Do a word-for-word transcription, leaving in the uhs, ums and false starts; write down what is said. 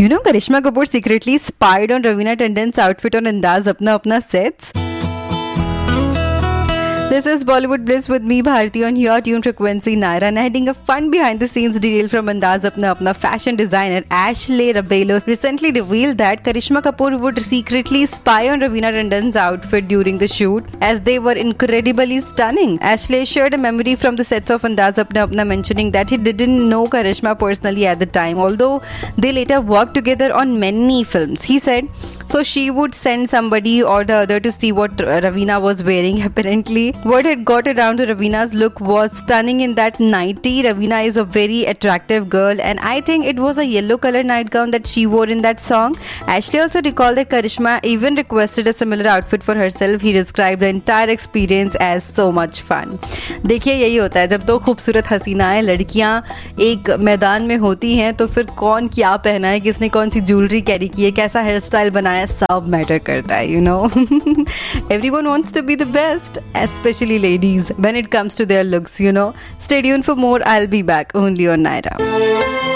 You know, Karishma Kapoor secretly spied on Raveena Tandon's outfit on Andaz Apna Apna sets. This is Bollywood Bliss with me, Bharti, on your tune frequency Naira, and heading a fun behind-the-scenes detail from Andaz Apna Apna. Fashion designer Ashley Rabelo recently revealed that Karishma Kapoor would secretly spy on Raveena Tandon's outfit during the shoot, as they were incredibly stunning. Ashley shared a memory from the sets of Andaz Apna Apna, mentioning that he didn't know Karishma personally at the time, although they later worked together on many films. He said, so she would send somebody or the other to see what Raveena was wearing. Apparently, what had got around to Raveena's look was stunning in that nightie. Raveena is a very attractive girl, and I think it was a yellow color nightgown that she wore in that song. Ashley also recalled that Karishma even requested a similar outfit for herself. He described the entire experience as so much fun. देखिए, यही होता है जब दो खूबसूरत हसीनाएं लड़कियां एक मैदान में होती हैं, तो फिर कौन क्या पहना है, किसने कौन सी ज्वेलरी कैरी की है, कैसा हेयर स्टाइल बनाया, सब मैटर करता है, you know. Everyone wants to be the best, especially ladies, when it comes to their looks, you know. Stay tuned for more. I'll be back only on Naira.